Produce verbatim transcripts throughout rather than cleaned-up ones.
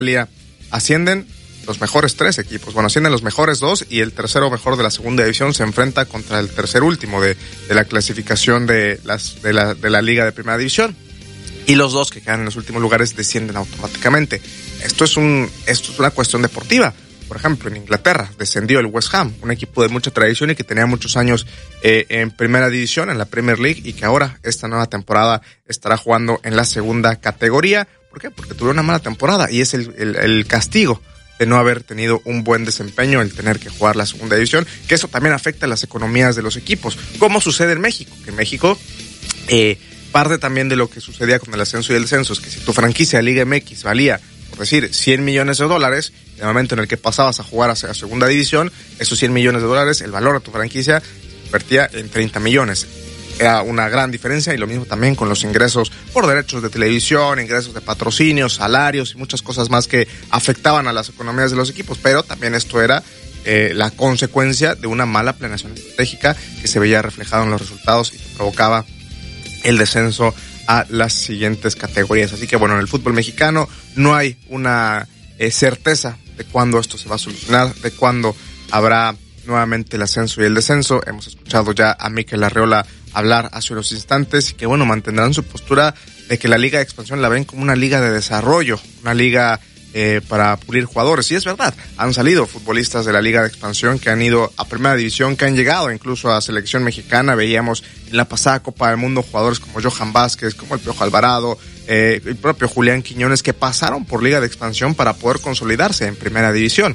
ascienden los mejores tres equipos. Bueno, ascienden los mejores dos y el tercero mejor de la segunda división se enfrenta contra el tercer último de, de la clasificación de, las, de, la, de la liga de primera división. Y los dos que quedan en los últimos lugares descienden automáticamente. Esto es un, esto es una cuestión deportiva. Por ejemplo, en Inglaterra descendió el West Ham, un equipo de mucha tradición y que tenía muchos años eh, en primera división, en la Premier League, y que ahora, esta nueva temporada, estará jugando en la segunda categoría. ¿Por qué? Porque tuvo una mala temporada y es el, el, el castigo de no haber tenido un buen desempeño, el tener que jugar la segunda división, que eso también afecta a las economías de los equipos, como sucede en México, que en México, eh, parte también de lo que sucedía con el ascenso y el descenso, es que si tu franquicia de Liga M X valía, por decir, cien millones de dólares, en el momento en el que pasabas a jugar a segunda división, esos cien millones de dólares, el valor de tu franquicia se convertía en treinta millones. Era una gran diferencia, y lo mismo también con los ingresos por derechos de televisión, ingresos de patrocinios, salarios y muchas cosas más que afectaban a las economías de los equipos, pero también esto era eh, la consecuencia de una mala planeación estratégica que se veía reflejado en los resultados y que provocaba el descenso a las siguientes categorías. Así que bueno, en el fútbol mexicano no hay una eh, certeza de cuándo esto se va a solucionar, de cuándo habrá nuevamente el ascenso y el descenso. Hemos escuchado ya a Mikel Arriola hablar hace unos instantes y que bueno, mantendrán su postura de que la Liga de Expansión la ven como una liga de desarrollo, una liga eh, para pulir jugadores. Y es verdad, han salido futbolistas de la Liga de Expansión que han ido a Primera División, que han llegado incluso a selección mexicana. Veíamos en la pasada Copa del Mundo jugadores como Johan Vázquez, como el Piojo Alvarado, eh, el propio Julián Quiñones, que pasaron por Liga de Expansión para poder consolidarse en Primera División.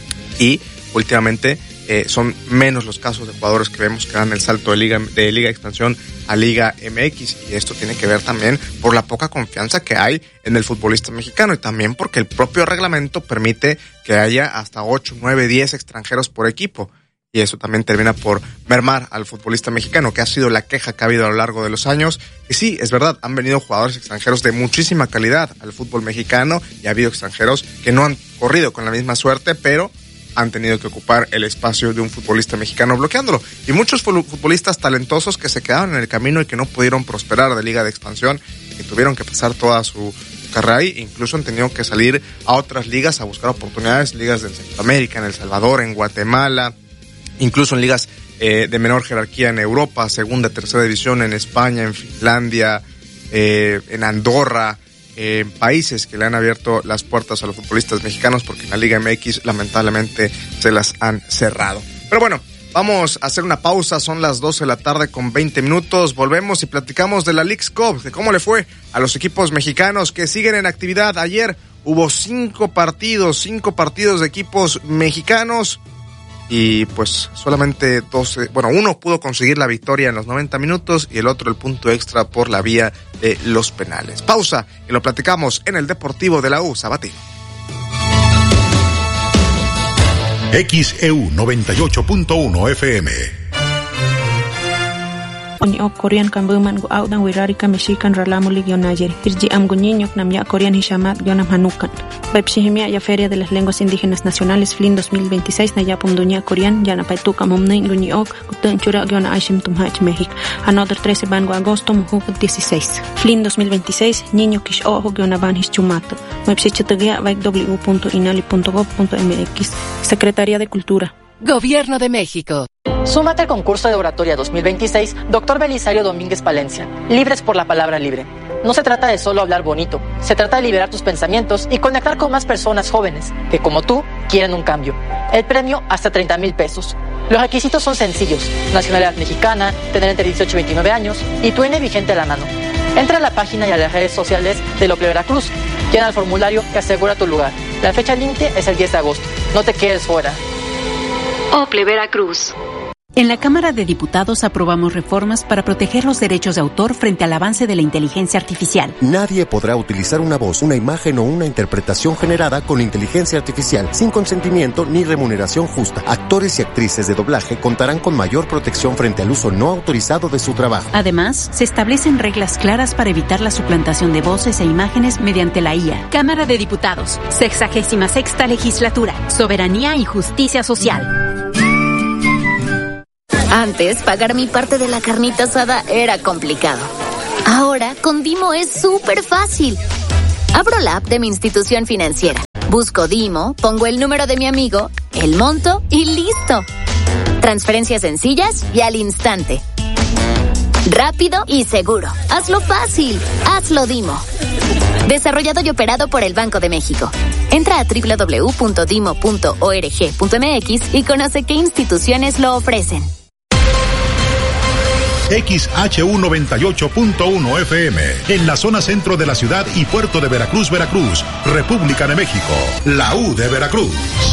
Y últimamente eh, son menos los casos de jugadores que vemos que dan el salto de Liga de Liga de Expansión a Liga M X, y esto tiene que ver también por la poca confianza que hay en el futbolista mexicano, y también porque el propio reglamento permite que haya hasta ocho, nueve, diez extranjeros por equipo, y eso también termina por mermar al futbolista mexicano, que ha sido la queja que ha habido a lo largo de los años. Y sí, es verdad, han venido jugadores extranjeros de muchísima calidad al fútbol mexicano, y ha habido extranjeros que no han corrido con la misma suerte, pero han tenido que ocupar el espacio de un futbolista mexicano bloqueándolo. Y muchos futbolistas talentosos que se quedaron en el camino y que no pudieron prosperar de Liga de Expansión, que tuvieron que pasar toda su carrera ahí, incluso han tenido que salir a otras ligas a buscar oportunidades, ligas de Centroamérica, en El Salvador, en Guatemala, incluso en ligas eh, de menor jerarquía en Europa, segunda, tercera división en España, en Finlandia, eh, en Andorra, Eh, países que le han abierto las puertas a los futbolistas mexicanos, porque en la Liga M X lamentablemente se las han cerrado. Pero bueno, vamos a hacer una pausa, son las doce de la tarde con veinte minutos, volvemos y platicamos de la Leagues Cup, de cómo le fue a los equipos mexicanos que siguen en actividad. Ayer hubo cinco partidos, cinco partidos de equipos mexicanos, y pues solamente doce, bueno, uno pudo conseguir la victoria en los noventa minutos y el otro el punto extra por la vía de los penales. Pausa y lo platicamos en el Deportivo de la U Sabatino. X E U noventa y ocho punto uno F M. Oni ok Korean kan berman gu audan wirari kan meshikan ralamu ligio nayer. Irji am guñiño nam ya Korean hishamat yonam hanukan. Bepsihimia ya Feria de las Lenguas Indígenas Nacionales F L I N dos mil veintiséis na ya pomduña Korean ya na paituka momnen guñi ok gutun chura yona aishim tumhach México. Another trece bango agosto mujuk dieciséis. F L I N dos mil veintiséis niño kish ojo yona ban hischumato. Websitegia vaik w punto inali punto gov punto m x. Secretaría de Cultura. Gobierno de México. Súmate al concurso de oratoria dos mil veintiséis, Doctor Belisario Domínguez Palencia. Libres por la palabra libre. No se trata de solo hablar bonito, se trata de liberar tus pensamientos y conectar con más personas jóvenes que, como tú, quieren un cambio. El premio hasta treinta mil pesos. Los requisitos son sencillos: nacionalidad mexicana, tener entre dieciocho y veintinueve años y tu I N E vigente a la mano. Entra a la página y a las redes sociales de Ople Veracruz. Llena el formulario que asegura tu lugar. La fecha límite es el diez de agosto. No te quedes fuera. Ople Veracruz. En la Cámara de Diputados aprobamos reformas para proteger los derechos de autor frente al avance de la inteligencia artificial. Nadie podrá utilizar una voz, una imagen o una interpretación generada con inteligencia artificial sin consentimiento ni remuneración justa. Actores y actrices de doblaje contarán con mayor protección frente al uso no autorizado de su trabajo. Además, se establecen reglas claras para evitar la suplantación de voces e imágenes mediante la I A. Cámara de Diputados, sexagésima sexta legislatura, soberanía y justicia social. Antes, pagar mi parte de la carnita asada era complicado. Ahora, con Dimo es súper fácil. Abro la app de mi institución financiera. Busco Dimo, pongo el número de mi amigo, el monto y listo. Transferencias sencillas y al instante. Rápido y seguro. Hazlo fácil. Hazlo Dimo. Desarrollado y operado por el Banco de México. Entra a doble u doble u doble u punto dimo punto org punto eme equis y conoce qué instituciones lo ofrecen. X H U noventa y ocho punto uno F M, en la zona centro de la ciudad y puerto de Veracruz, Veracruz, República de México, la U de Veracruz.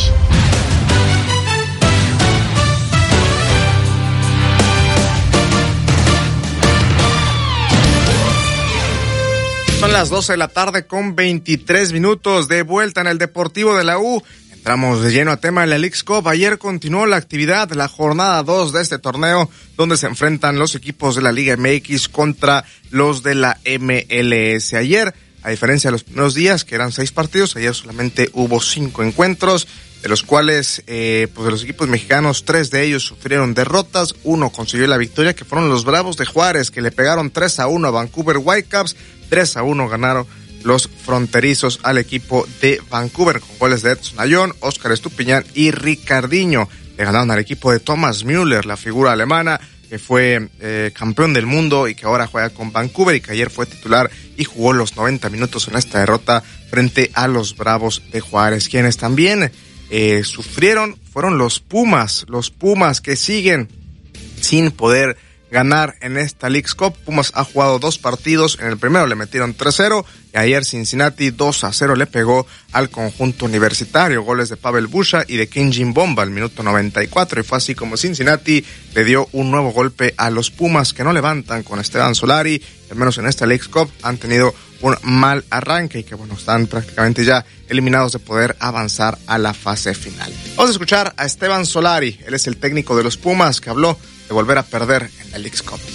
Son las doce de la tarde con veintitrés minutos, de vuelta en el Deportivo de la U. Entramos de lleno a tema de la Leagues Cup. Ayer continuó la actividad, la jornada dos de este torneo, donde se enfrentan los equipos de la Liga eme equis contra los de la eme ele ese. Ayer, a diferencia de los primeros días, que eran seis partidos, ayer solamente hubo cinco encuentros, de los cuales, eh, pues de los equipos mexicanos, tres de ellos sufrieron derrotas, uno consiguió la victoria, que fueron los Bravos de Juárez, que le pegaron tres a uno a Vancouver Whitecaps, tres a uno ganaron los fronterizos al equipo de Vancouver, con goles de Edson Ayón, Óscar Estupiñán y Ricardinho. Le ganaron al equipo de Thomas Müller, la figura alemana, que fue eh, campeón del mundo y que ahora juega con Vancouver y que ayer fue titular y jugó los noventa minutos en esta derrota frente a los Bravos de Juárez. Quienes también eh, sufrieron fueron los Pumas, los Pumas que siguen sin poder ganar en esta Leagues Cup. Pumas ha jugado dos partidos, en el primero le metieron tres cero y ayer Cincinnati dos a cero le pegó al conjunto universitario, goles de Pavel Busha y de Kenjin Bomba al minuto noventa y cuatro, y fue así como Cincinnati le dio un nuevo golpe a los Pumas, que no levantan con Esteban Solari, al menos en esta Leagues Cup han tenido un mal arranque y que bueno, están prácticamente ya eliminados de poder avanzar a la fase final. Vamos a escuchar a Esteban Solari, él es el técnico de los Pumas, que habló de volver a perder en la Leagues Cup.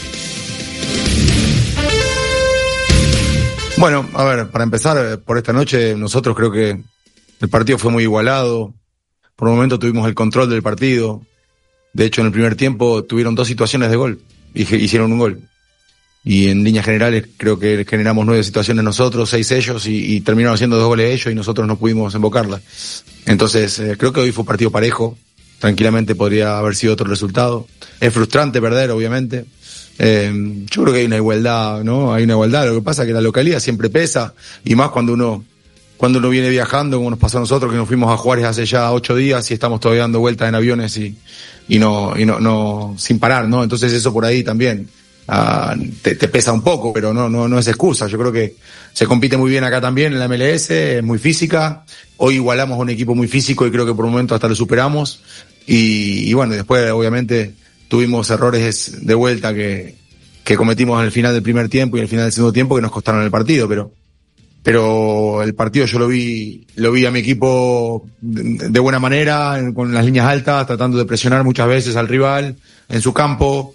Bueno, a ver, para empezar, por esta noche, nosotros creo que el partido fue muy igualado. Por un momento tuvimos el control del partido. De hecho, en el primer tiempo tuvieron dos situaciones de gol y hicieron un gol. Y en líneas generales creo que generamos nueve situaciones nosotros, seis ellos, y, y terminaron haciendo dos goles ellos y nosotros no pudimos embocarla. Entonces, eh, creo que hoy fue un partido parejo. Tranquilamente podría haber sido otro resultado. Es frustrante perder, obviamente. Eh, yo creo que hay una igualdad, ¿no? Hay una igualdad. Lo que pasa es que la localidad siempre pesa, y más cuando uno cuando uno viene viajando, como nos pasó a nosotros, que nos fuimos a Juárez hace ya ocho días y estamos todavía dando vueltas en aviones y y no y no no sin parar, ¿no? Entonces eso por ahí también uh, te, te pesa un poco, pero no no no es excusa. Yo creo que se compite muy bien acá también en la eme ele ese, es muy física. Hoy igualamos a un equipo muy físico y creo que por un momento hasta lo superamos. Y, y bueno, después obviamente tuvimos errores de vuelta que, que cometimos en el final del primer tiempo y en el final del segundo tiempo que nos costaron el partido, pero, pero el partido yo lo vi, lo vi a mi equipo de, de buena manera, con las líneas altas, tratando de presionar muchas veces al rival en su campo.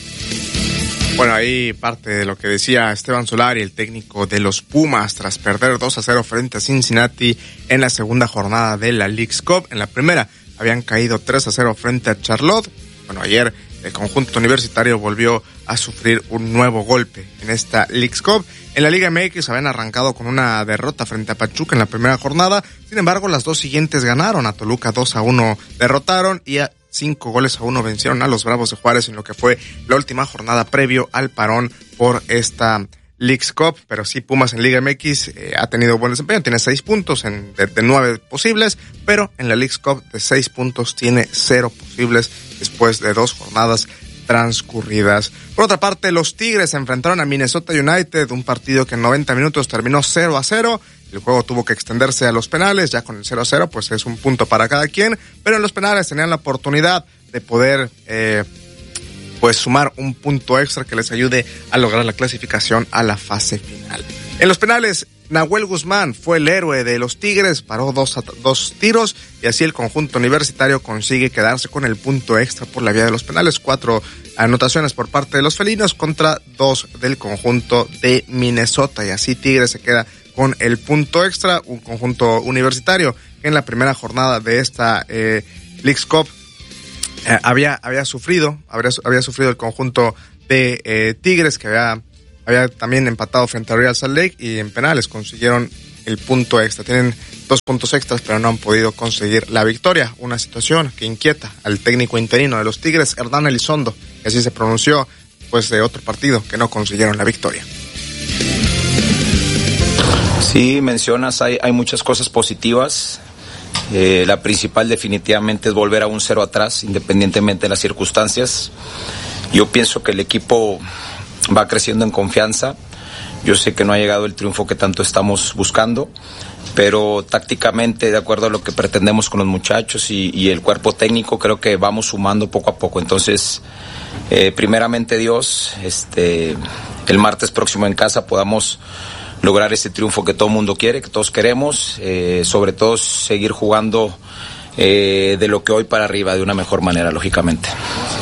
Bueno, ahí parte de lo que decía Esteban Solari, el técnico de los Pumas, tras perder dos a cero frente a Cincinnati en la segunda jornada de la Leagues Cup. En la primera habían caído tres a cero frente a Charlotte. Bueno, ayer el conjunto universitario volvió a sufrir un nuevo golpe en esta Leagues Cup. En la Liga eme equis habían arrancado con una derrota frente a Pachuca en la primera jornada. Sin embargo, las dos siguientes ganaron. A Toluca dos a uno derrotaron y a cinco goles a uno vencieron a los Bravos de Juárez en lo que fue la última jornada previo al parón por esta Leagues Cup. Pero sí, Pumas en Liga eme equis eh, ha tenido buen desempeño, tiene seis puntos en, de, de nueve posibles, pero en la Leagues Cup de seis puntos tiene cero posibles después de dos jornadas transcurridas. Por otra parte, los Tigres se enfrentaron a Minnesota United, un partido que en noventa minutos terminó cero a cero. El juego tuvo que extenderse a los penales, ya con el cero a cero pues es un punto para cada quien, pero en los penales tenían la oportunidad de poder eh, pues sumar un punto extra que les ayude a lograr la clasificación a la fase final. En los penales, Nahuel Guzmán fue el héroe de los Tigres, paró dos, dos tiros y así el conjunto universitario consigue quedarse con el punto extra por la vía de los penales. Cuatro anotaciones por parte de los felinos contra dos del conjunto de Minnesota, y así Tigres se queda con el punto extra. Un conjunto universitario que en la primera jornada de esta eh, Leagues Cup eh, había había sufrido había, había sufrido el conjunto de eh, Tigres, que había había también empatado frente a Real Salt Lake, y en penales consiguieron el punto extra. Tienen dos puntos extras, pero no han podido conseguir la victoria. Una situación que inquieta al técnico interino de los Tigres, Hernán Elizondo, que así se pronunció después de otro partido que no consiguieron la victoria. Sí, mencionas, hay, hay muchas cosas positivas. Eh, la principal definitivamente es volver a un cero atrás, independientemente de las circunstancias. Yo pienso que el equipo va creciendo en confianza. Yo sé que no ha llegado el triunfo que tanto estamos buscando, pero tácticamente, de acuerdo a lo que pretendemos con los muchachos y, y el cuerpo técnico, creo que vamos sumando poco a poco. Entonces, eh, primeramente Dios, este, el martes próximo en casa podamos lograr ese triunfo que todo el mundo quiere, que todos queremos, eh, sobre todo seguir jugando eh, de lo que hoy para arriba de una mejor manera, lógicamente.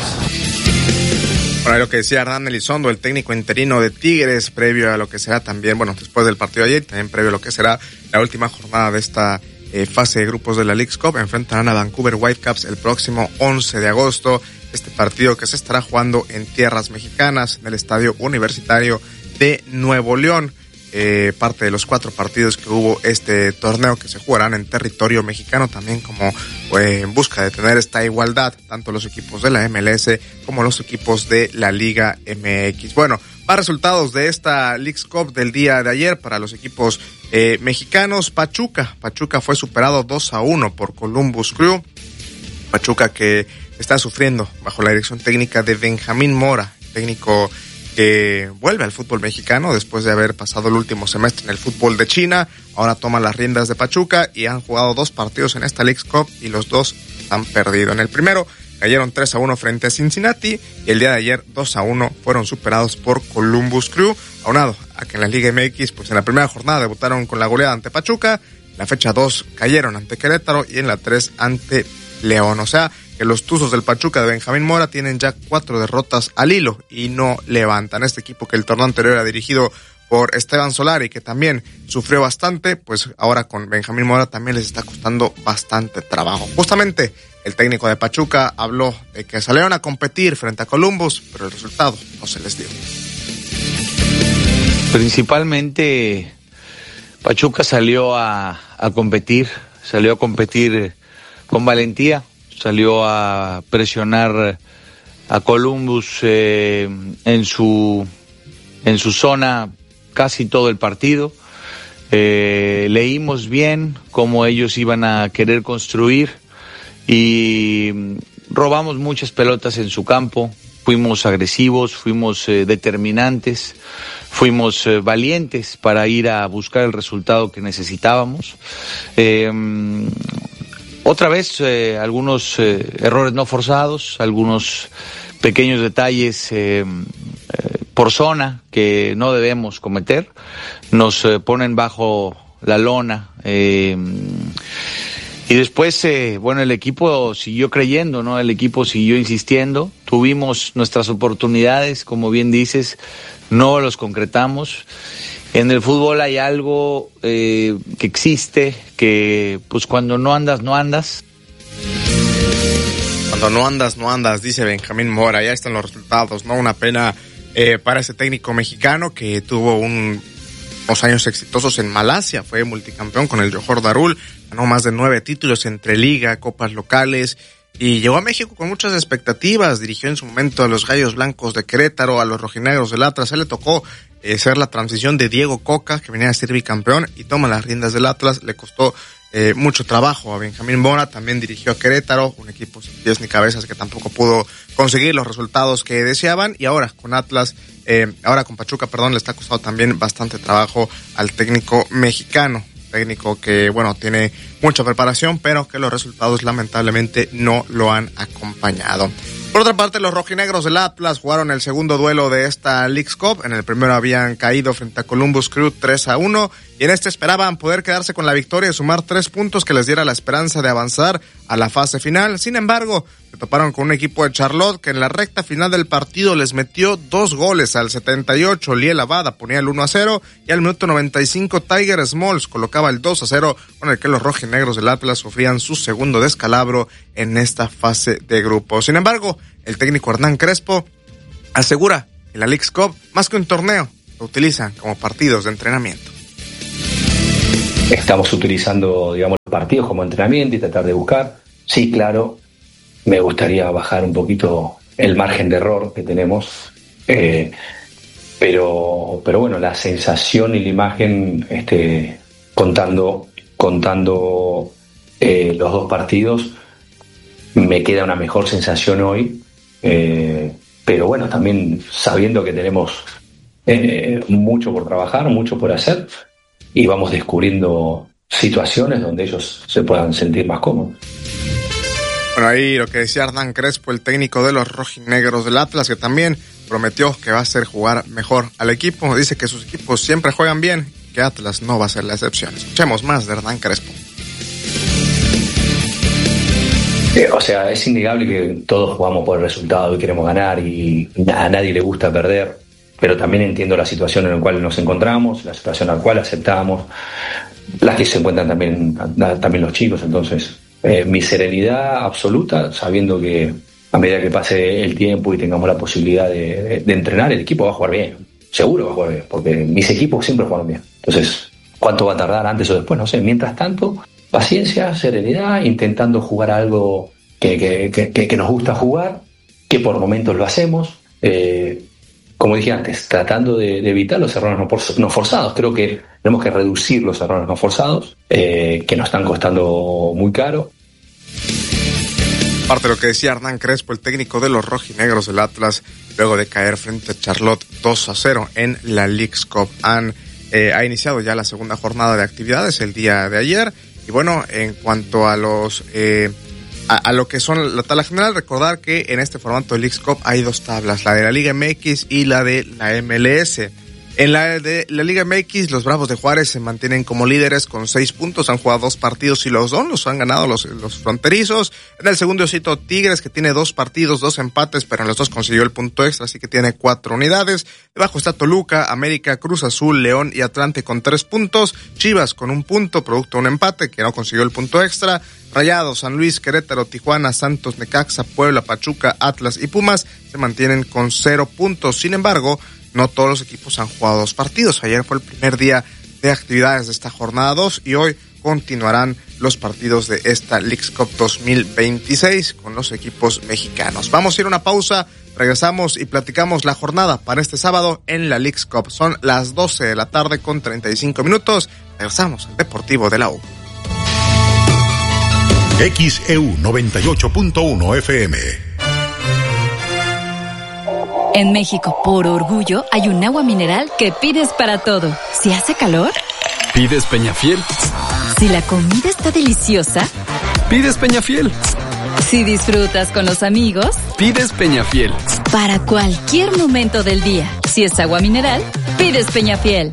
Bueno, lo que decía Hernán Elizondo, el técnico interino de Tigres, previo a lo que será también, bueno, después del partido de ayer, también previo a lo que será la última jornada de esta eh, fase de grupos de la Leagues Cup, enfrentarán a Vancouver Whitecaps el próximo once de agosto, este partido que se estará jugando en tierras mexicanas, en el Estadio Universitario de Nuevo León. Eh, parte de los cuatro partidos que hubo este torneo que se jugarán en territorio mexicano, también como eh, en busca de tener esta igualdad, tanto los equipos de la M L S como los equipos de la Liga M X. Bueno, más resultados de esta Leagues Cup del día de ayer para los equipos eh, mexicanos. Pachuca, Pachuca fue superado dos a uno por Columbus Crew. Pachuca que está sufriendo bajo la dirección técnica de Benjamín Mora, técnico que vuelve al fútbol mexicano después de haber pasado el último semestre en el fútbol de China. Ahora toma las riendas de Pachuca y han jugado dos partidos en esta Leagues Cup y los dos han perdido. En el primero cayeron tres a uno frente a Cincinnati y el día de ayer dos a uno fueron superados por Columbus Crew, aunado a que en la Liga M X pues en la primera jornada debutaron con la goleada ante Pachuca, en la fecha dos cayeron ante Querétaro y en la tres ante León. O sea que los Tuzos del Pachuca de Benjamín Mora tienen ya cuatro derrotas al hilo y no levantan. Este equipo que el torneo anterior era dirigido por Esteban Solari, que también sufrió bastante, pues ahora con Benjamín Mora también les está costando bastante trabajo. Justamente el técnico de Pachuca habló de que salieron a competir frente a Columbus, pero el resultado no se les dio. Principalmente Pachuca salió a, a competir, salió a competir con valentía, salió a presionar a Columbus eh, en su en su zona casi todo el partido. Eh, leímos bien cómo ellos iban a querer construir y robamos muchas pelotas en su campo. Fuimos agresivos, fuimos eh, determinantes, fuimos eh, valientes para ir a buscar el resultado que necesitábamos. Eh, Otra vez, eh, algunos eh, errores no forzados, algunos pequeños detalles eh, eh, por zona que no debemos cometer, nos eh, ponen bajo la lona. Eh, y después, eh, bueno, el equipo siguió creyendo, ¿no? El equipo siguió insistiendo, tuvimos nuestras oportunidades, como bien dices, no los concretamos. En el fútbol hay algo eh, que existe, que pues cuando no andas, no andas. Cuando no andas, no andas, dice Benjamín Mora. Ya están los resultados, ¿no? Una pena eh, para ese técnico mexicano que tuvo un, unos años exitosos en Malasia. Fue multicampeón con el Johor Darul, ganó más de nueve títulos entre liga, copas locales y llegó a México con muchas expectativas. Dirigió en su momento a los Gallos Blancos de Querétaro, a los Rojinegros del Atlas. A él le tocó eh, ser la transición de Diego Coca, que venía a ser bicampeón y toma las riendas del Atlas. Le costó eh, mucho trabajo a Benjamín Mora. También dirigió a Querétaro, un equipo sin pies ni cabezas que tampoco pudo conseguir los resultados que deseaban. Y ahora con Atlas, eh, ahora con Pachuca, perdón, le está costando también bastante trabajo al técnico mexicano. Técnico que, bueno, tiene mucha preparación, pero que los resultados lamentablemente no lo han acompañado. Por otra parte, los rojinegros del Atlas jugaron el segundo duelo de esta Leagues Cup. En el primero habían caído frente a Columbus Crew tres a uno y en este esperaban poder quedarse con la victoria y sumar tres puntos que les diera la esperanza de avanzar a la fase final. Sin embargo, se toparon con un equipo de Charlotte que en la recta final del partido les metió dos goles. Al setenta y ocho, Liel Abada ponía el uno a cero y al minuto noventa y cinco, Tiger Smalls colocaba el dos a cero, con el que los rojinegros del Atlas sufrían su segundo descalabro en esta fase de grupo. Sin embargo, el técnico Hernán Crespo asegura que la Leagues Cup, más que un torneo, lo utilizan como partidos de entrenamiento. estamos utilizando, digamos, los partidos como entrenamiento y tratar de buscar. Sí, claro, me gustaría bajar un poquito el margen de error que tenemos, eh, pero, pero bueno, la sensación y la imagen, este, contando, contando eh, los dos partidos, me queda una mejor sensación hoy, eh, pero bueno, también sabiendo que tenemos eh, mucho por trabajar, mucho por hacer, y vamos descubriendo situaciones donde ellos se puedan sentir más cómodos. Bueno, ahí lo que decía Hernán Crespo, el técnico de los rojinegros del Atlas, que también prometió que va a hacer jugar mejor al equipo. Dice que sus equipos siempre juegan bien, que Atlas no va a ser la excepción. Escuchemos más de Hernán Crespo. Eh, o sea, es innegable que todos jugamos por el resultado y queremos ganar y a nadie le gusta perder, pero también entiendo la situación en la cual nos encontramos, la situación en la cual aceptamos, las que se encuentran también, también los chicos. Entonces, eh, mi serenidad absoluta, sabiendo que a medida que pase el tiempo y tengamos la posibilidad de, de, de entrenar, el equipo va a jugar bien, seguro va a jugar bien, porque mis equipos siempre juegan bien. Entonces, ¿cuánto va a tardar antes o después? No sé. Mientras tanto, paciencia, serenidad, intentando jugar algo que, que, que, que nos gusta jugar, que por momentos lo hacemos, eh, como dije antes, tratando de, de evitar los errores no, por, no forzados. Creo que tenemos que reducir los errores no forzados, eh, que nos están costando muy caro. Parte de lo que decía Hernán Crespo, el técnico de los rojinegros del Atlas, luego de caer frente a Charlotte dos a cero en la Leagues Cup. Han, eh, ha iniciado ya la segunda jornada de actividades el día de ayer. Y bueno, en cuanto a los... Eh, A, a lo que son la tabla general, recordar que en este formato de Leagues Cup hay dos tablas, la de la Liga M X y la de la M L S. En la de la Liga M X, los Bravos de Juárez se mantienen como líderes con seis puntos, han jugado dos partidos y los dos los han ganado los, los fronterizos. En el segundo sitio, Tigres, que tiene dos partidos, dos empates, pero en los dos consiguió el punto extra, así que tiene cuatro unidades. Debajo está Toluca, América, Cruz Azul, León y Atlante con tres puntos. Chivas con un punto, producto de un empate, que no consiguió el punto extra. Rayados, San Luis, Querétaro, Tijuana, Santos, Necaxa, Puebla, Pachuca, Atlas y Pumas se mantienen con cero puntos. Sin embargo, no todos los equipos han jugado dos partidos. Ayer fue el primer día de actividades de esta jornada dos y hoy continuarán los partidos de esta Leagues Cup dos mil veintiséis con los equipos mexicanos. Vamos a ir a una pausa, regresamos y platicamos la jornada para este sábado en la Leagues Cup. Son las doce de la tarde con treinta y cinco minutos. Regresamos al Deportivo de la U. X E U noventa y ocho punto uno F M. En México, por orgullo, hay un agua mineral que pides para todo. Si hace calor, pides Peñafiel. Si la comida está deliciosa, pides Peñafiel. Si disfrutas con los amigos, pides Peñafiel. Para cualquier momento del día, si es agua mineral, pides Peñafiel.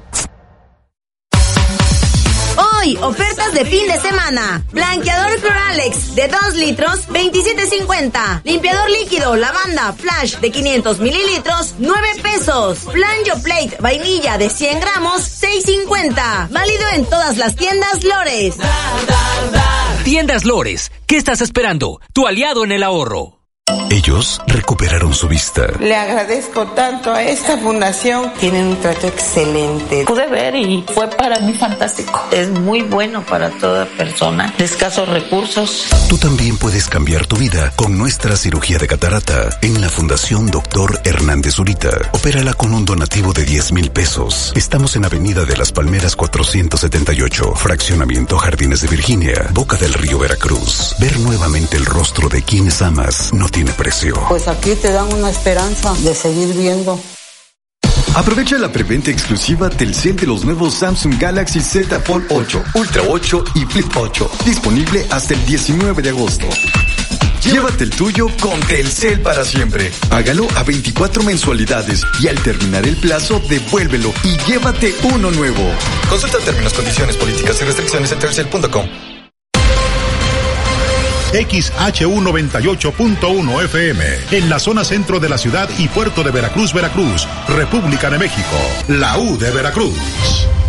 Hoy, ofertas de fin de semana. Blanqueador Cloralex de dos litros, veintisiete cincuenta. Limpiador líquido lavanda Flash de quinientos mililitros, nueve pesos. Flanjo Plate vainilla de cien gramos, seis cincuenta. Válido en todas las tiendas Lores. Tiendas Lores, ¿qué estás esperando? Tu aliado en el ahorro. Ellos recuperaron su vista. Le agradezco tanto a esta fundación. Tienen un trato excelente. Pude ver y fue para mí fantástico. Es muy bueno para toda persona de escasos recursos. Tú también puedes cambiar tu vida con nuestra cirugía de catarata en la Fundación Doctor Hernández Zurita. Opérala con un donativo de diez mil pesos. Estamos en Avenida de las Palmeras cuatrocientos setenta y ocho, Fraccionamiento Jardines de Virginia, Boca del Río, Veracruz. Ver nuevamente el rostro de quienes amas no tiene precio. Pues aquí te dan una esperanza de seguir viendo. Aprovecha la preventa exclusiva Telcel de los nuevos Samsung Galaxy Z Fold ocho, Ultra ocho y Flip ocho. Disponible hasta el diecinueve de agosto. Llévate el tuyo con Telcel para siempre. Hágalo a veinticuatro mensualidades y al terminar el plazo, devuélvelo y llévate uno nuevo. Consulta términos, condiciones, políticas y restricciones en telcel punto com. X H U noventa y ocho punto uno F M, en la zona centro de la ciudad y puerto de Veracruz, Veracruz, República de México, la U de Veracruz.